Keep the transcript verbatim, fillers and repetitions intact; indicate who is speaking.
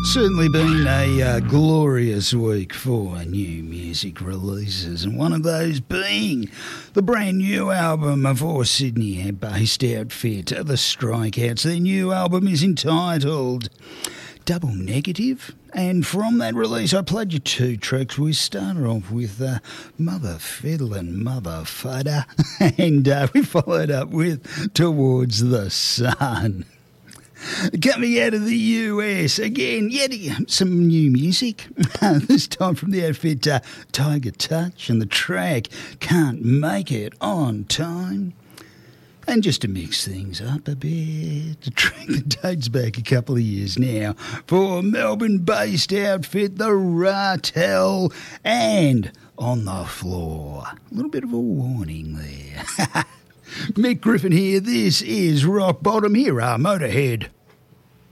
Speaker 1: Certainly been a uh, glorious week for new music releases, and one of those being the brand new album for Sydney-based outfit, The Strikeouts. Their new album is entitled Double Negative, and from that release I played you two tracks. We started off with uh, Mother Fiddlin' Mother Fudder, and uh, we followed up with Towards the Sun. Coming out of the U S, again, yet some new music, this time from the outfit uh, Tiger Touch, and the track Can't Make It On Time. And just to mix things up a bit, a track that dates back a couple of years now for Melbourne-based outfit The Ratel and On the Floor. A little bit of a warning there. Mick Griffin here, this is Rock Bottom, here are Motorhead.